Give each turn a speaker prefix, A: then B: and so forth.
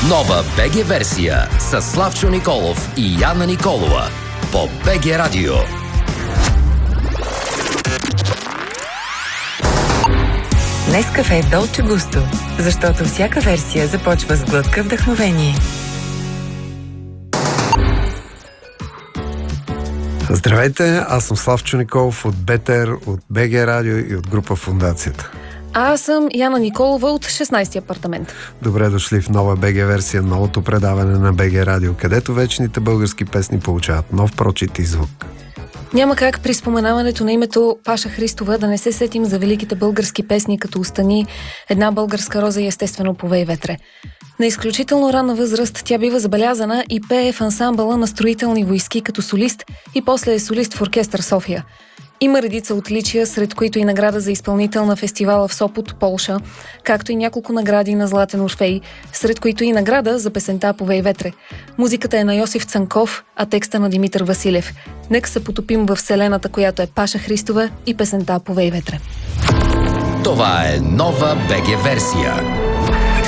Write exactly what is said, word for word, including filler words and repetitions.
A: Нова БГ версия с Славчо Николов и Яна Николова по БГ Радио.
B: Нескафе Долче Густо, защото всяка версия започва с глътка вдъхновение.
C: Здравейте, аз съм Славчо Николов от БТР, от БГ Радио и от група Фондацията.
D: А аз съм Яна Николова от шестнайсети апартамент.
C: Добре дошли в нова БГ версия, новото предаване на БГ Радио, където вечните български песни получават нов прочит и звук.
D: Няма как при споменаването на името Паша Христова да не се сетим за великите български песни, като "Остани", "Една българска роза" и естествено "Повей ветре". На изключително ранна възраст тя бива забелязана и пее в ансамбъла на Строителни войски като солист и после е солист в оркестър София. Има редица отличия, сред които и награда за изпълнител на фестивала в Сопот, Полша, както и няколко награди на Златен Орфей, сред които и награда за песента "Повей ветре". Музиката е на Йосиф Цанков, а текста на Димитър Василев. Нека се потопим във вселената, която е Паша Христова, и песента "Повей ветре".
A: Това е нова БГ версия.